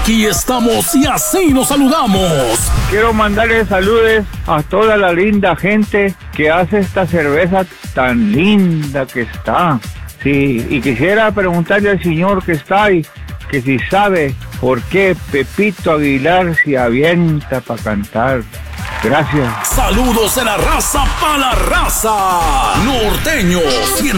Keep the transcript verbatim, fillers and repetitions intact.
Aquí estamos y así nos saludamos. Quiero mandarle saludos a toda la linda gente que hace esta cerveza tan linda que está. Sí, y quisiera preguntarle al señor que está ahí, que si sabe por qué Pepito Aguilar se avienta para cantar. Gracias. Saludos de la raza para la raza. Norteño